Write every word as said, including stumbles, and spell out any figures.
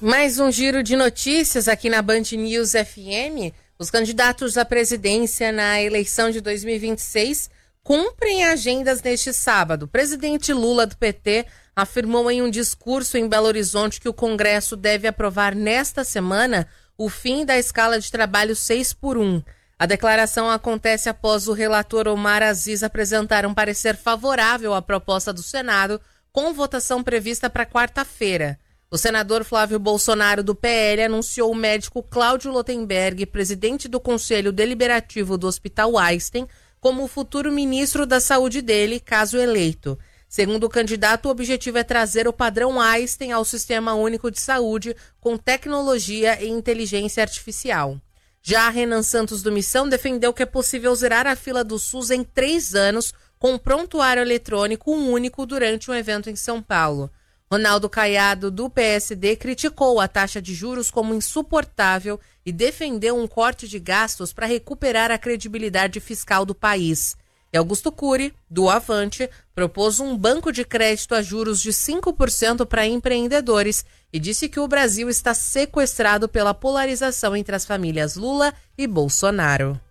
Mais um giro de notícias aqui na Band News F M. Os candidatos à presidência na eleição de dois mil e vinte e seis cumprem agendas neste sábado. O presidente Lula, do P T, afirmou em um discurso em Belo Horizonte que o Congresso deve aprovar nesta semana o fim da escala de trabalho seis por um. A declaração acontece após o relator Omar Aziz apresentar um parecer favorável à proposta do Senado, com votação prevista para quarta-feira. O senador Flávio Bolsonaro, do P L, anunciou o médico Cláudio Lotenberg, presidente do Conselho Deliberativo do Hospital Einstein, como o futuro ministro da Saúde dele, caso eleito. Segundo o candidato, o objetivo é trazer o padrão Einstein ao Sistema Único de Saúde com tecnologia e inteligência artificial. Já Renan Santos, do Missão, defendeu que é possível zerar a fila do SUS em três anos com um prontuário eletrônico único durante um evento em São Paulo. Ronaldo Caiado, do P S D, criticou a taxa de juros como insuportável e defendeu um corte de gastos para recuperar a credibilidade fiscal do país. E Augusto Cury, do Avante, propôs um banco de crédito a juros de cinco por cento para empreendedores e disse que o Brasil está sequestrado pela polarização entre as famílias Lula e Bolsonaro.